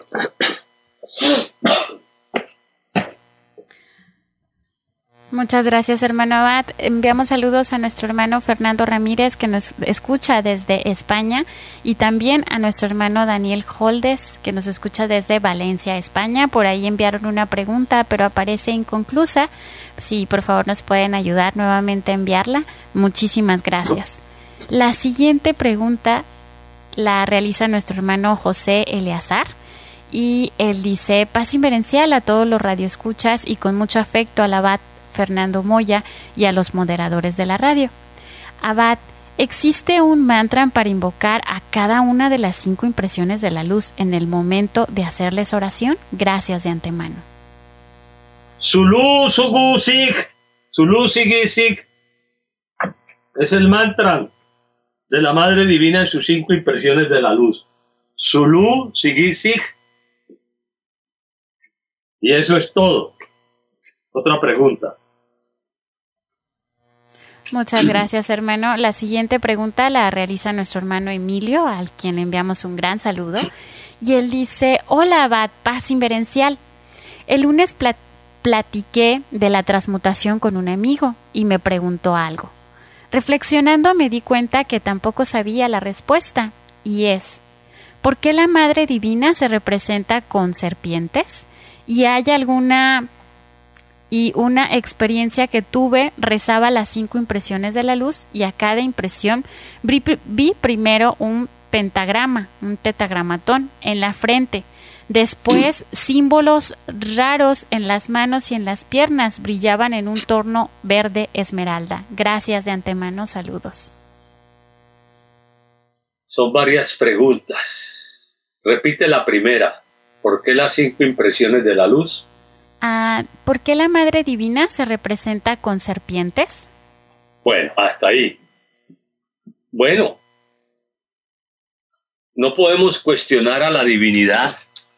Muchas gracias, hermano Abad. Enviamos saludos a nuestro hermano Fernando Ramírez, que nos escucha desde España, y también a nuestro hermano Daniel Holdes, que nos escucha desde Valencia, España. Por ahí enviaron una pregunta, pero aparece inconclusa. Si por favor nos pueden ayudar nuevamente a enviarla. Muchísimas gracias. La siguiente pregunta la realiza nuestro hermano José Eleazar. Y él dice: paz inverencial a todos los radioescuchas y con mucho afecto al Abad Fernando Moya y a los moderadores de la radio. Abad, ¿existe un mantra para invocar a cada una de las 5 impresiones de la luz en el momento de hacerles oración? Gracias de antemano. Sulu Sugu Sig, Sulu Sigi Sig, es el mantra de la Madre Divina en sus 5 impresiones de la luz. Sulu Sigi Sig. Y eso es todo. Otra pregunta. Muchas gracias, hermano. La siguiente pregunta la realiza nuestro hermano Emilio, al quien enviamos un gran saludo. Y él dice: hola, Abad, paz inverencial. El lunes platiqué de la transmutación con un amigo y me preguntó algo. Reflexionando me di cuenta que tampoco sabía la respuesta, y es: ¿por qué la Madre Divina se representa con serpientes? ¿Y hay una experiencia que tuve, rezaba las 5 impresiones de la luz y a cada impresión vi primero un pentagrama, un tetragramatón en la frente, después símbolos raros en las manos y en las piernas brillaban en un tono verde esmeralda. Gracias de antemano, saludos. Son varias preguntas. Repite la primera. ¿Por qué las 5 impresiones de la luz? ¿Por qué la Madre Divina se representa con serpientes? Bueno, hasta ahí. Bueno, no podemos cuestionar a la divinidad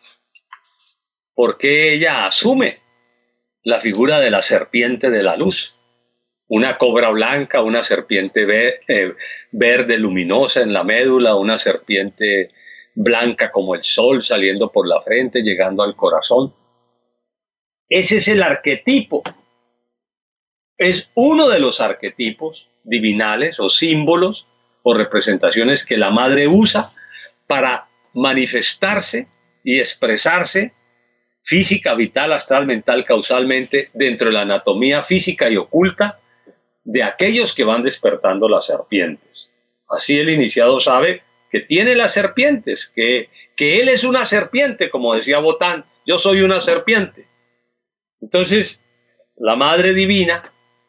porque ella asume la figura de la serpiente de la luz. Una cobra blanca, una serpiente verde luminosa en la médula, una serpiente blanca como el sol saliendo por la frente, llegando al corazón. Ese es el arquetipo. Es uno de los arquetipos divinales o símbolos o representaciones que la madre usa para manifestarse y expresarse física, vital, astral, mental, causalmente dentro de la anatomía física y oculta de aquellos que van despertando las serpientes. Así el iniciado sabe que tiene las serpientes, que él es una serpiente, como decía Botán, yo soy una serpiente. Entonces, la Madre Divina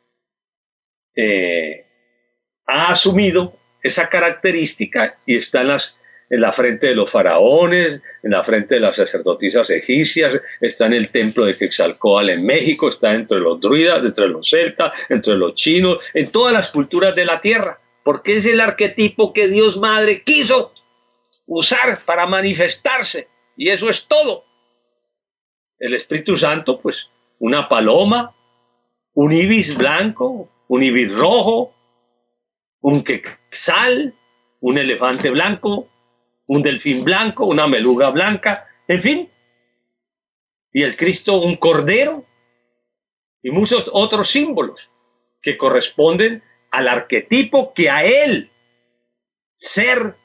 ha asumido esa característica y está en la frente de los faraones, en la frente de las sacerdotisas egipcias, está en el templo de Quetzalcóatl en México, está entre los druidas, entre los celtas, entre los chinos, en todas las culturas de la tierra, porque es el arquetipo que Dios Madre quiso usar para manifestarse, y eso es todo. El Espíritu Santo, pues, una paloma, un ibis blanco, un ibis rojo, un quetzal, un elefante blanco, un delfín blanco, una beluga blanca, en fin. Y el Cristo, un cordero, y muchos otros símbolos que corresponden al arquetipo que a él, ser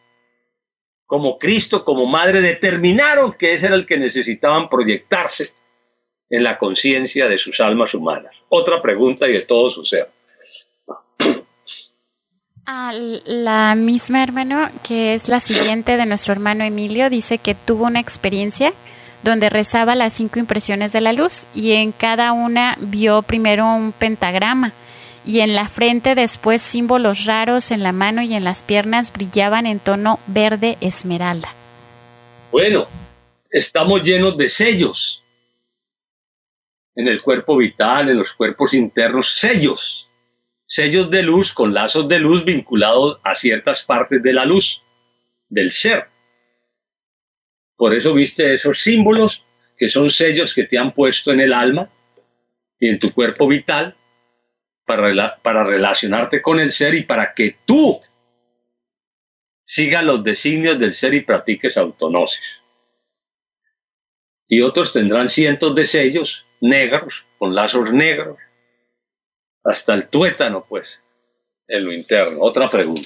como Cristo, como Madre, determinaron que ese era el que necesitaban proyectarse en la conciencia de sus almas humanas. Otra pregunta y de todo su ser. La misma, hermano, que es la siguiente de nuestro hermano Emilio, dice que tuvo una experiencia donde rezaba las 5 impresiones de la luz y en cada una vio primero un pentagrama y en la frente después símbolos raros en la mano y en las piernas brillaban en tono verde esmeralda. Bueno, estamos llenos de sellos en el cuerpo vital, en los cuerpos internos, sellos de luz con lazos de luz vinculados a ciertas partes de la luz, del ser. Por eso viste esos símbolos que son sellos que te han puesto en el alma y en tu cuerpo vital para relacionarte con el ser y para que tú sigas los designios del ser y practiques autognosis. Y otros tendrán cientos de sellos negros, con lazos negros, hasta el tuétano, pues, en lo interno. Otra pregunta.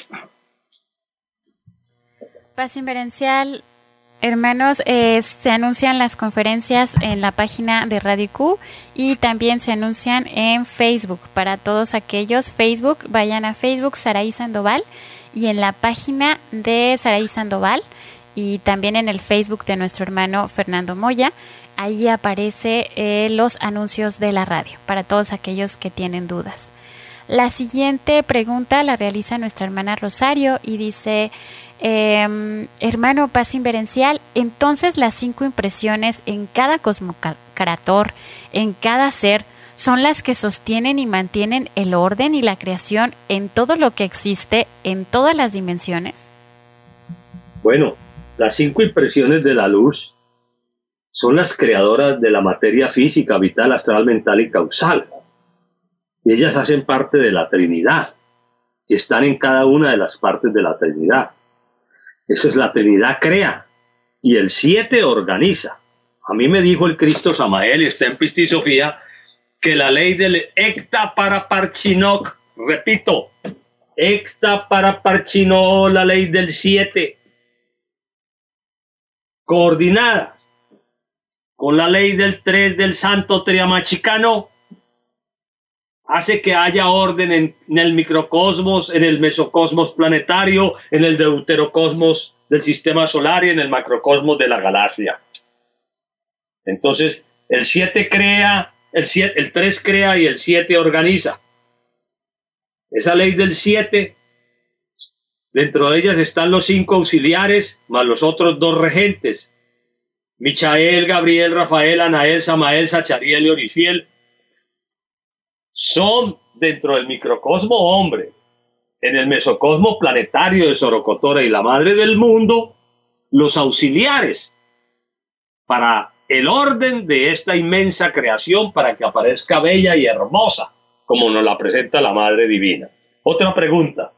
Paz Inverencial, hermanos, se anuncian las conferencias en la página de Radio Q y también se anuncian en Facebook. Para todos aquellos, Facebook, vayan a Facebook Saraí Sandoval y en la página de Saraí Sandoval y también en el Facebook de nuestro hermano Fernando Moya. Ahí aparece los anuncios de la radio para todos aquellos que tienen dudas. La siguiente pregunta la realiza nuestra hermana Rosario y dice, hermano Paz Inverencial, entonces las 5 impresiones en cada cosmocrator, en cada ser, son las que sostienen y mantienen el orden y la creación en todo lo que existe, en todas las dimensiones. Bueno, las 5 impresiones de la luz son las creadoras de la materia física, vital, astral, mental y causal. Y ellas hacen parte de la Trinidad y están en cada una de las partes de la Trinidad. Eso es, la Trinidad crea y el 7 organiza. A mí me dijo el Cristo Samael, y está en Pista y Sofía, que la ley del Ecta para Parchinok, repito, Ecta para Parchinok, la ley del 7, coordinada con la ley del 3 del Santo Triamachicano, hace que haya orden en el microcosmos, en el mesocosmos planetario, en el deuterocosmos del sistema solar y en el macrocosmos de la galaxia. Entonces, el 7 crea, el 3 crea y el 7 organiza. Esa ley del 7, dentro de ellas están los 5 auxiliares, más los otros 2 regentes. Michael, Gabriel, Rafael, Anael, Samael, Sachariel y Orifiel son dentro del microcosmo hombre, en el mesocosmo planetario de Sorocotora y la madre del mundo, los auxiliares para el orden de esta inmensa creación para que aparezca bella y hermosa, como nos la presenta la Madre Divina. Otra pregunta.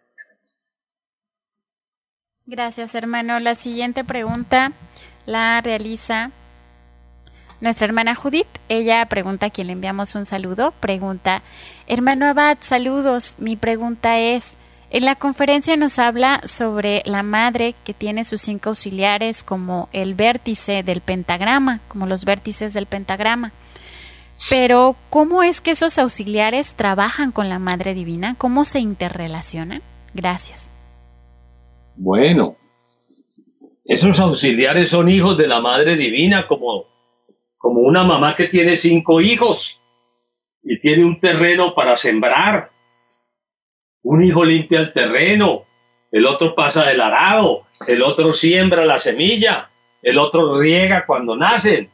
Gracias, hermano. La siguiente pregunta la realiza nuestra hermana Judith. Ella pregunta, a quien le enviamos un saludo, pregunta, hermano Abad, saludos. Mi pregunta es, en la conferencia nos habla sobre la madre que tiene sus 5 auxiliares como el vértice del pentagrama, como los vértices del pentagrama. Pero, ¿cómo es que esos auxiliares trabajan con la Madre Divina? ¿Cómo se interrelacionan? Gracias. Bueno, esos auxiliares son hijos de la Madre Divina, como una mamá que tiene 5 hijos y tiene un terreno para sembrar. Un hijo limpia el terreno, el otro pasa del arado, el otro siembra la semilla, el otro riega cuando nacen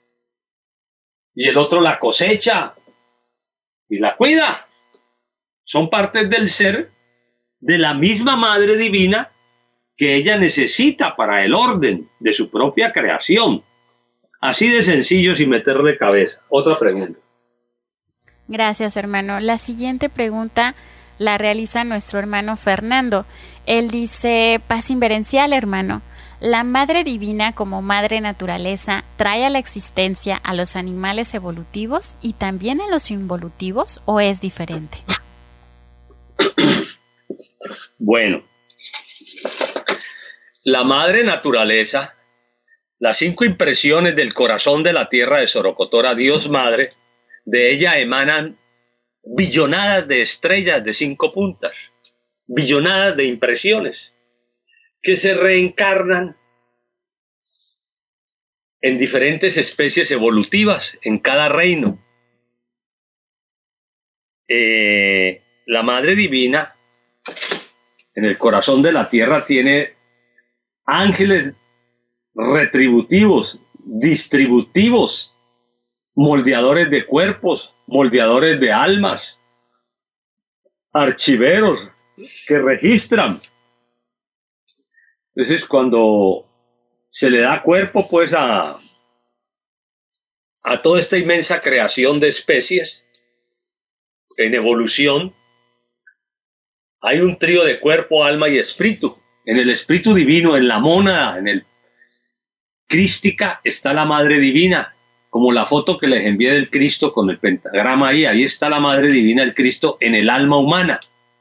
y el otro la cosecha y la cuida. Son partes del ser de la misma Madre Divina que ella necesita para el orden de su propia creación. Así de sencillo, sin meterle cabeza. Otra pregunta. Gracias, hermano. La siguiente pregunta la realiza nuestro hermano Fernando. Él dice, paz inverencial, hermano. ¿La Madre Divina como Madre Naturaleza trae a la existencia a los animales evolutivos y también a los involutivos o es diferente? Bueno, la Madre Naturaleza Las 5 impresiones del corazón de la tierra de Sorocotora, Dios Madre, de ella emanan billonadas de estrellas de 5 puntas, billonadas de impresiones, que se reencarnan en diferentes especies evolutivas en cada reino. La Madre Divina, en el corazón de la tierra, tiene ángeles retributivos, distributivos, moldeadores de cuerpos, moldeadores de almas, archiveros que registran. Entonces, cuando se le da cuerpo pues a toda esta inmensa creación de especies en evolución, hay un trío de cuerpo, alma y espíritu. En el espíritu divino, en la mónada, en el crística, está la Madre Divina, como la foto que les envié del Cristo con el pentagrama ahí está la Madre Divina, el Cristo, en el alma humana.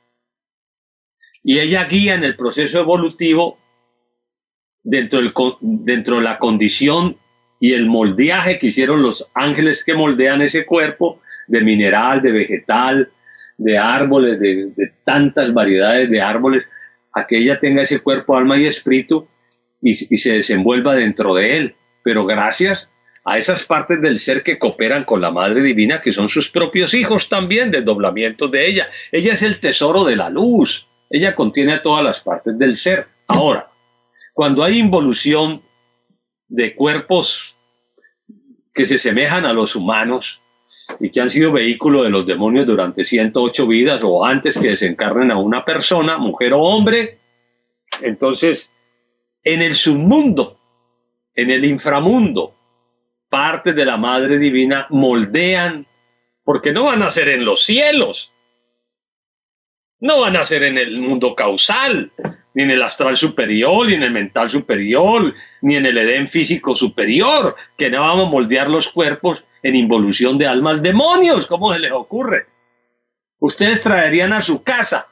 Y ella guía en el proceso evolutivo dentro de la condición y el moldeaje que hicieron los ángeles que moldean ese cuerpo, de mineral, de vegetal, de árboles, de tantas variedades de árboles, a que ella tenga ese cuerpo, alma y espíritu y se desenvuelva dentro de él. Pero gracias a esas partes del ser que cooperan con la Madre Divina, que son sus propios hijos también, desdoblamientos de ella. Ella es el tesoro de la luz. Ella contiene a todas las partes del ser. Ahora, cuando hay involución de cuerpos que se semejan a los humanos y que han sido vehículo de los demonios durante 108 vidas o antes que desencarnen a una persona, mujer o hombre, entonces en el submundo, en el inframundo, partes de la Madre Divina moldean, porque no van a ser en los cielos, no van a ser en el mundo causal, ni en el astral superior, ni en el mental superior, ni en el Edén físico superior, que no vamos a moldear los cuerpos en involución de almas demonios. ¿Cómo se les ocurre? Ustedes traerían a su casa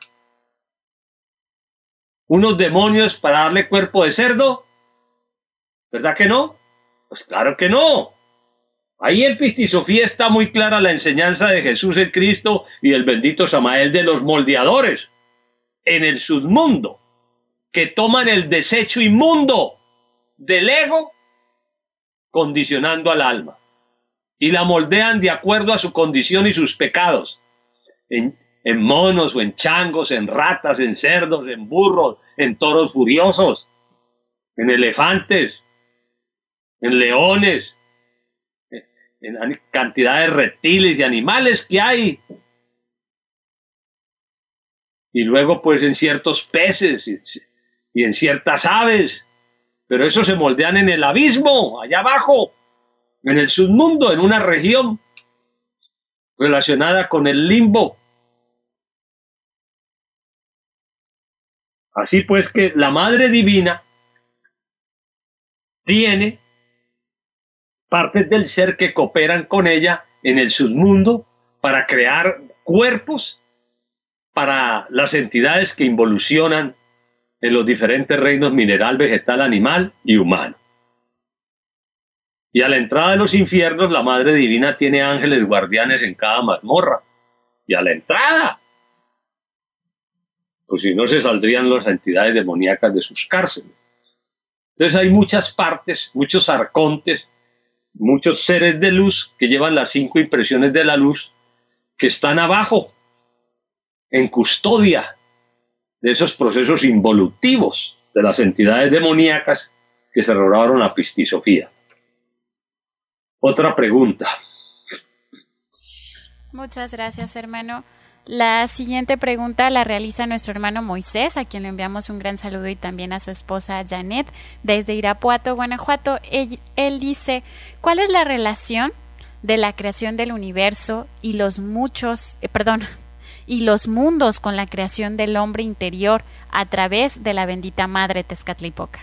unos demonios para darle cuerpo de cerdo, ¿verdad que no? Pues claro que no. Ahí en Pistisofía está muy clara la enseñanza de Jesús el Cristo y el bendito Samael de los moldeadores en el submundo, que toman el desecho inmundo del ego condicionando al alma y la moldean de acuerdo a su condición y sus pecados, en monos o en changos, en ratas, en cerdos, en burros, en toros furiosos, en elefantes, en leones, en cantidad de reptiles y animales que hay, y luego pues en ciertos peces y en ciertas aves, pero eso se moldean en el abismo, allá abajo, en el submundo, en una región relacionada con el limbo. Así pues que la Madre Divina tiene partes del ser que cooperan con ella en el submundo para crear cuerpos para las entidades que involucionan en los diferentes reinos mineral, vegetal, animal y humano. Y a la entrada de los infiernos, la Madre Divina tiene ángeles guardianes en cada mazmorra. Y a la entrada, pues si no se saldrían las entidades demoníacas de sus cárceles. Entonces hay muchas partes, muchos arcontes, muchos seres de luz que llevan las 5 impresiones de la luz, que están abajo, en custodia de esos procesos involutivos de las entidades demoníacas que se robaron a Pistisofía. Otra pregunta. Muchas gracias, hermano. La siguiente pregunta la realiza nuestro hermano Moisés, a quien le enviamos un gran saludo, y también a su esposa Janet, desde Irapuato, Guanajuato. Él dice, ¿cuál es la relación de la creación del universo y los mundos con la creación del hombre interior a través de la bendita Madre Tezcatlipoca?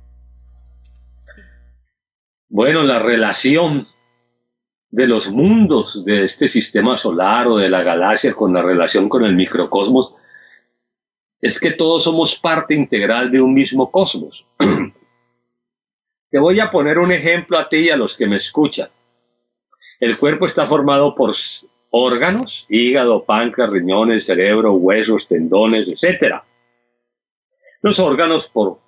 Bueno, la relación de los mundos de este sistema solar o de la galaxia con la relación con el microcosmos es que todos somos parte integral de un mismo cosmos. Te voy a poner un ejemplo a ti y a los que me escuchan. El cuerpo está formado por órganos, hígado, páncreas, riñones, cerebro, huesos, tendones, etc. Los órganos, por